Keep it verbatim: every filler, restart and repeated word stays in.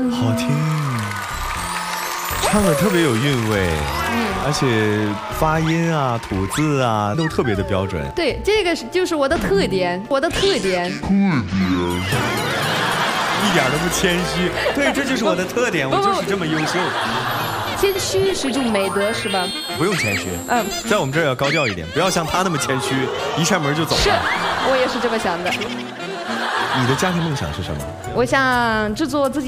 好听，唱的特别有韵味，嗯，而且发音啊、吐字啊都特别的标准。 对，这个是就是我的特点，我的特点。特点。 一点都不谦虚。对，这就是我的特点，我就是这么优秀。 谦虚是一种美德，是吧？ 不用谦虚， 嗯， 在我们这儿要高调一点，不要像他那么谦虚，一扇门就走了。 是，我也是这么想的。 你的家庭梦想是什么？ 我想制作自己